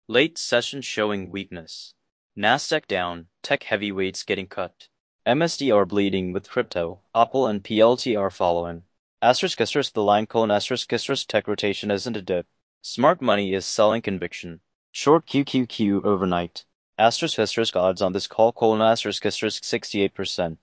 Late session showing weakness. Nasdaq down, tech heavyweights getting cut. MSD are bleeding with crypto, Apple and PLT are following. The line colon tech rotation isn't a dip. Smart money is selling conviction. Short QQQ overnight. Odds on this call colon 68%.